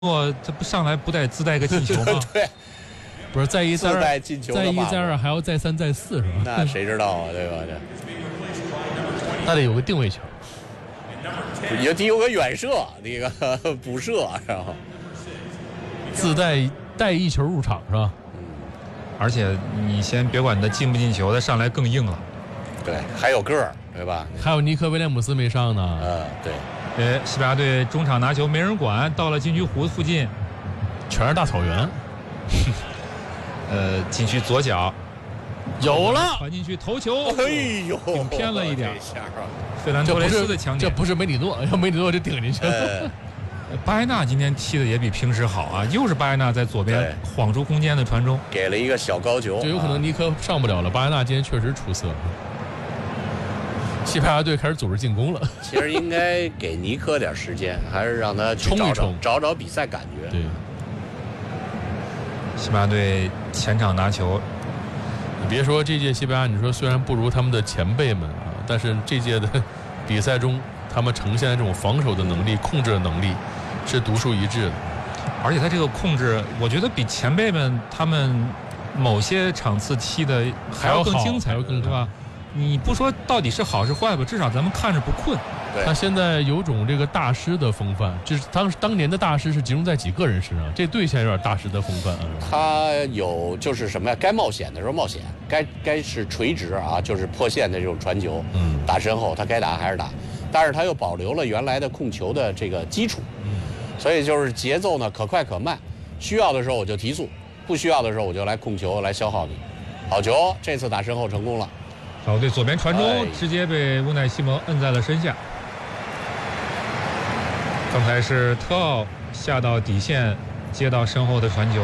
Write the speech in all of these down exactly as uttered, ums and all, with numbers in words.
诺这不上来不带自带个进球吗？ 对， 不是再一再二， 进球再一再二还要再三再四是吧？ 那谁知道啊，对吧？这那得有个定位球， 也得有个远射，那个补射，然后自带带一球入场是吧？ 嗯，而且你先别管他进不进球，他上来更硬了。 对，还有个儿，对吧？ 还有尼克威廉姆斯没上呢。 嗯，对。 呃，西班牙队中场拿球没人管，到了禁区弧附近， 全是大草原。 呃，禁区左脚有了， 传进去头球， 哎呦， 顶偏了一点。 下费兰托雷斯的强点， 这不是梅里诺，要梅里诺就顶进去了。 呃、 巴埃纳今天踢的也比平时好啊，又是巴埃纳在左边晃出空间的传中， 给了一个小高球， 就有可能尼克上不了了。巴埃纳今天确实出色。西班牙队开始组织进攻了。 其实应该给尼克点时间，还是让他去冲一冲， 找找比赛感觉。 对。 西班牙队前场拿球， 你别说这届西班牙，你说虽然不如他们的前辈们啊，但是这届的比赛中，他们呈现的这种防守的能力、控制的能力是独树一帜的。 而且他这个控制，我觉得比前辈们他们某些场次踢的还要更精彩， 还要更对吧？你不说到底是好是坏吧，至少咱们看着不困。 他现在有种这个大师的风范，就是当当年的大师是集中在几个人身上，这队现在有点大师的风范啊。 他有就是什么呀？该冒险的时候冒险，该该是垂直啊，就是破线的这种传球， 嗯， 打身后他该打还是打，但是他又保留了原来的控球的这个基础， 嗯， 所以就是节奏呢可快可慢，需要的时候我就提速，不需要的时候我就来控球来消耗你。好球，这次打身后成功了。 好，对，左边传中、哎、直接被乌奈西蒙摁在了身下。刚才是特奥下到底线接到身后的传球，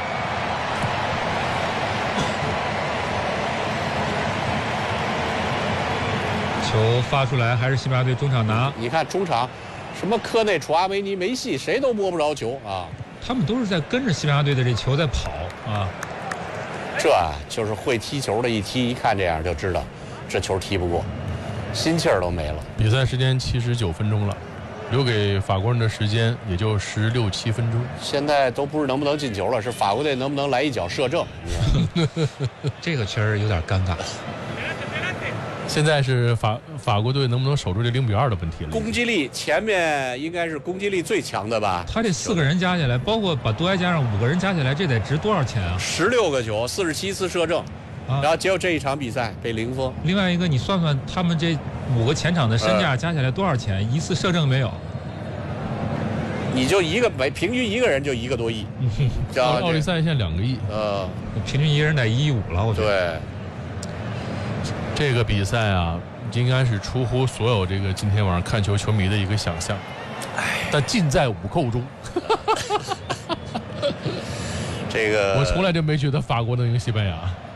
球发出来还是西班牙队中场拿。 你看中场，什么科内、楚阿梅尼、梅西，谁都摸不着球啊！ 他们都是在跟着西班牙队的这球在跑啊。 这啊，就是会踢球的，一踢一看这样就知道，这球踢不过，心气儿都没了。 比赛时间七十九分钟了，留给法国人的时间也就十六七分钟。 现在都不是能不能进球了，是法国队能不能来一脚射正。 这个确实有点尴尬。 现在是法法国队能不能守住这零比二的问题了？ 攻击力前面应该是攻击力最强的吧？ 他这四个人加起来，包括把杜埃加上五个人加起来，这得值多少钱啊？ 十六个球，四十七次射正，啊、然后结果这一场比赛被零封。 另外一个，你算算他们这五个前场的身价加起来多少钱？呃、一次射正没有？ 你就一个每平均一个人就一个多亿。 奥奥利赛现在两个亿， 呃， 平均一个人得一亿五了，我觉得。 对。 这个比赛啊，应该是出乎所有这个今天晚上看球球迷的一个想象，但尽在五扣中。 这个我从来就没觉得法国能赢西班牙。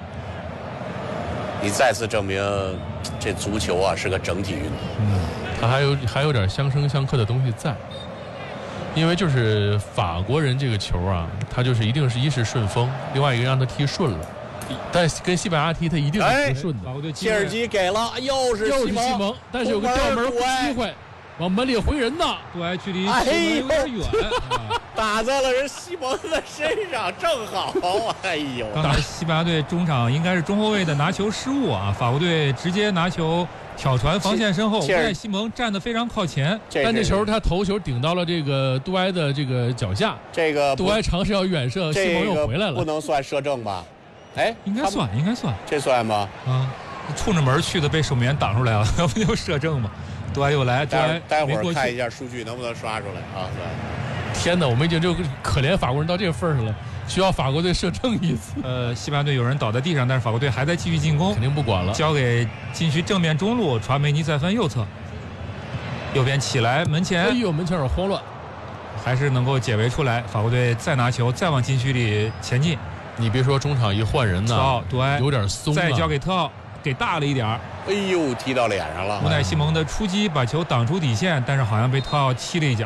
你再次证明，这足球啊是个整体运动。 嗯，它还有还有点相生相克的东西在，因为就是法国人这个球啊，他就是一定是一是顺风，另外一个让他踢顺了。但是跟西班牙踢，他一定是不顺的。 哎、切尔基给了，又是又是西蒙，但是有个吊门机会，往门里回人呢。 杜埃距离球门有点远，哎啊、打在了人西蒙的身上，正好。哎呦！ 刚才西班牙队中场应该是中后卫的拿球失误啊，法国队直接拿球挑传防线身后，乌奈西蒙站得非常靠前， 但这球他头球顶到了这个杜埃的这个脚下， 这个杜埃尝试要远射，西蒙又回来了， 不能算射正吧？哎， 应该算，应该算， 这算吗？ 啊，冲着门去的被守门员挡出来了，要不就射正嘛。杜埃又来， 待待会儿看一下数据能不能刷出来啊？ 天哪，我们已经就可怜法国人到这个份上了，需要法国队射正一次。 呃，西班牙队有人倒在地上，但是法国队还在继续进攻， 肯定不管了。 交给禁区正面中路，传梅尼再分右侧，右边起来门前， 哎呦，门前有点慌乱， 还是能够解围出来。法国队再拿球，再往禁区里前进。 你别说中场一换人呢， 特奥杜埃有点松、啊， 再交给特奥，给大了一点儿。 哎呦，踢到脸上了！ 乌奈西蒙的出击把球挡出底线，但是好像被特奥踢了一脚。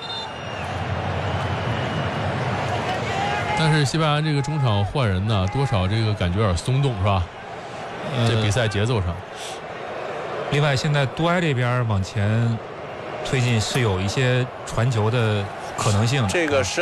但是西班牙这个中场换人呢，多少这个感觉有点松动，是吧？呃、这比赛节奏上。 另外，现在杜埃这边往前推进是有一些传球的可能性的。 这个是。